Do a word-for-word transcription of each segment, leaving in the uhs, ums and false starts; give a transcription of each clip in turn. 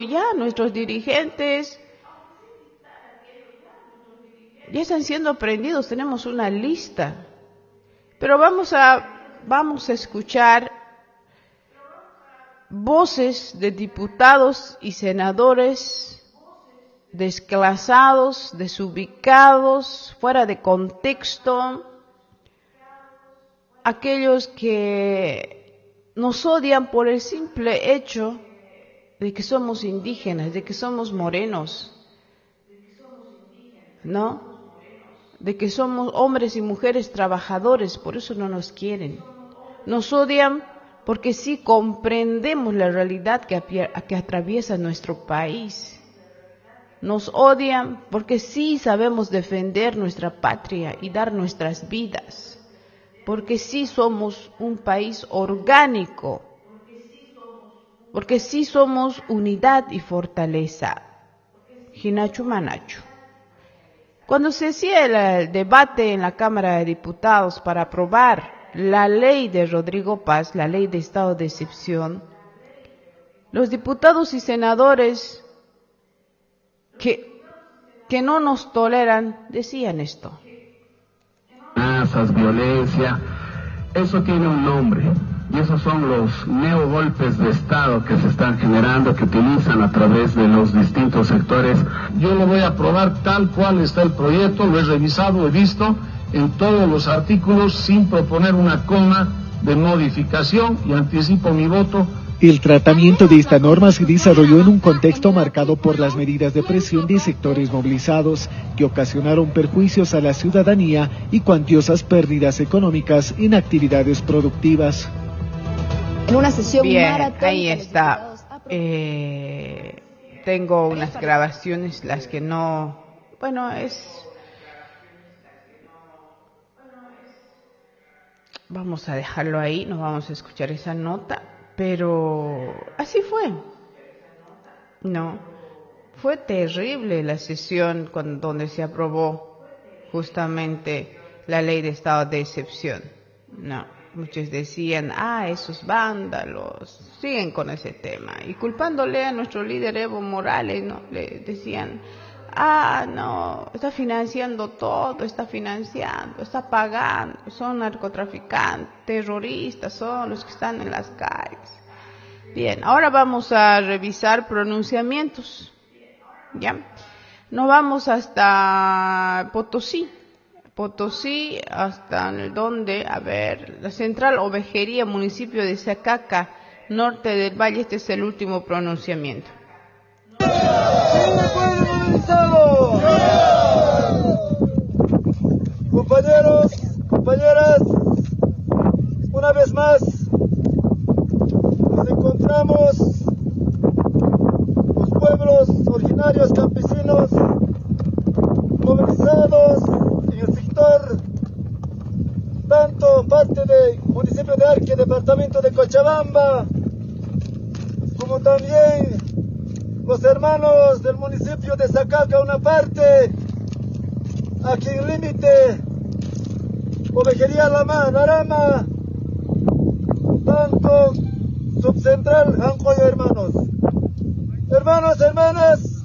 Ya nuestros dirigentes ya están siendo aprendidos, tenemos una lista, pero vamos a, vamos a escuchar voces de diputados y senadores desclasados, desubicados, fuera de contexto, aquellos que nos odian por el simple hecho de que somos indígenas, de que somos morenos, ¿no? De que somos hombres y mujeres trabajadores, por eso no nos quieren. Nos odian porque sí comprendemos la realidad que, que atraviesa nuestro país. Nos odian porque sí sabemos defender nuestra patria y dar nuestras vidas, porque sí somos un país orgánico, porque sí somos unidad y fortaleza. Hinachu Manachu. Cuando se hacía el debate en la Cámara de Diputados para aprobar la ley de Rodrigo Paz, la ley de estado de excepción, los diputados y senadores que, que no nos toleran decían esto. Amenazas, violencia, eso tiene un nombre. Y esos son los neogolpes de Estado que se están generando, que utilizan a través de los distintos sectores. Yo lo voy a aprobar tal cual está el proyecto, lo he revisado, he visto en todos los artículos sin proponer una coma de modificación y anticipo mi voto. El tratamiento de esta norma se desarrolló en un contexto marcado por las medidas de presión de sectores movilizados que ocasionaron perjuicios a la ciudadanía y cuantiosas pérdidas económicas en actividades productivas. En una sesión Bien, maratón, ahí está. Eh, tengo unas grabaciones, las que no... Bueno, es... Vamos a dejarlo ahí, no vamos a escuchar esa nota, pero así fue. No, fue terrible la sesión con, donde se aprobó justamente la ley de estado de excepción. No. Muchos decían, ah, esos vándalos, siguen con ese tema. Y culpándole a nuestro líder Evo Morales, ¿no? Le decían, ah, no, está financiando todo, está financiando, está pagando, son narcotraficantes, terroristas, son los que están en las calles. Bien, ahora vamos a revisar pronunciamientos, ¿ya? Nos vamos hasta Potosí. Potosí, hasta donde, a ver, la Central Ovejería, municipio de Zacaca, norte del Valle. Este es el último pronunciamiento. Compañeros, compañeras, una vez más nos encontramos los pueblos originarios campesinos movilizados en el sector, tanto parte del municipio de Arque, departamento de Cochabamba, como también los hermanos del municipio de Zacaca, una parte, aquí en límite, Ovejería Lama, Narama, tanto subcentral, Jancoya, hermanos. Hermanos, hermanas,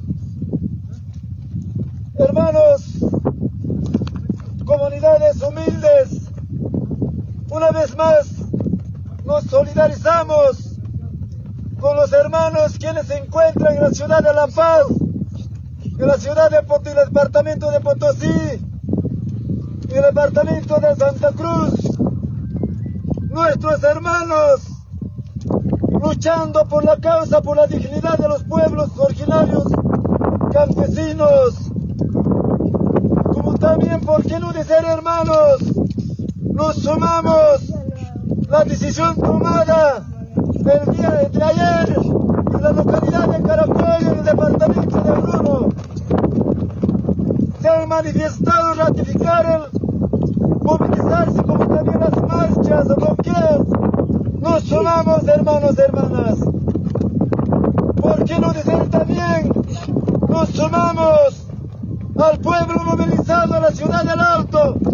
hermanos, comunidades humildes, una vez más nos solidarizamos con los hermanos quienes se encuentran en la ciudad de La Paz, en la ciudad de Potosí, el departamento de Potosí, y el departamento de Santa Cruz, nuestros hermanos luchando por la causa, por la dignidad de los pueblos originarios campesinos, como también, por qué no decir, hermanos, nos sumamos la decisión tomada el día de ayer en la localidad de Caracollo, en el departamento de Bruno. Se han manifestado ratificar el movilizarse, como también las marchas, bloqueos. Nos sumamos, hermanos, hermanas. ¿Por qué no decir también? Nos sumamos al pueblo movilizado a la ciudad del Alto,